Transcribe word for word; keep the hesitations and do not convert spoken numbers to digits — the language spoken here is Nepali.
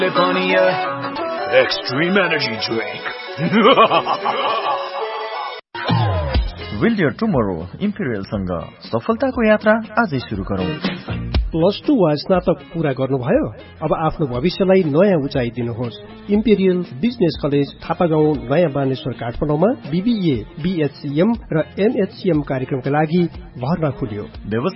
Extreme energy drink. Build your tomorrow. Imperial सँग सफलताको यात्रा आजै सुरु गरौँ। प्लस टू वा स्नातक पूरा गर्नुभयो? अब आफ्नो भविष्यलाई नयाँ उचाइ दिनुहोस्। इम्पेरियल बिजनेस कलेज थापागाउँ नयाँ बानेश्वर काठमाडौँमा बीबीए, बीएचसीएम र एमएचसीएम कार्यक्रमका लागि भर्ना खुल्यो।